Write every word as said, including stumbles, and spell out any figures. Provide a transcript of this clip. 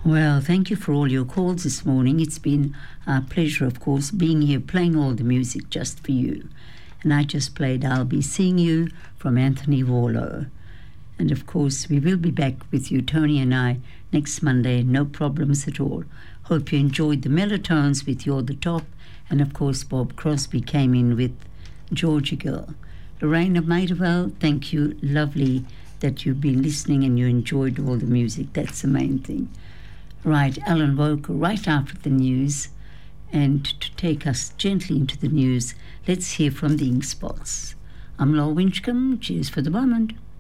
Well, thank you for all your calls this morning. It's been a pleasure, of course, being here, playing all the music just for you. And I just played I'll Be Seeing You from Anthony Warlow. And, of course, we will be back with you, Tony and I, next Monday. No problems at all. Hope you enjoyed the Mellotones with You're the Top. And, of course, Bob Crosby came in with Georgia Girl. Lorraine of Maidavale, thank you. Lovely that you've been listening and you enjoyed all the music. That's the main thing. Right, Alan Walker, right after the news. And to take us gently into the news, let's hear from the Ink Spots. I'm Laura Winchcombe. Cheers for the moment.